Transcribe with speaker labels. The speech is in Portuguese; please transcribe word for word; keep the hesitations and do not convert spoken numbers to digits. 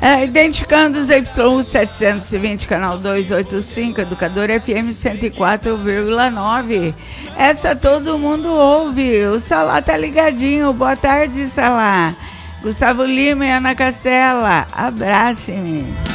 Speaker 1: É, identificando os Y U setecentos e vinte, canal duzentos e oitenta e cinco, Educador F M cento e quatro vírgula nove. Essa todo mundo ouve. O Salá tá ligadinho. Boa tarde, Salá. Gustavo Lima e Ana Castela. Abrace-me.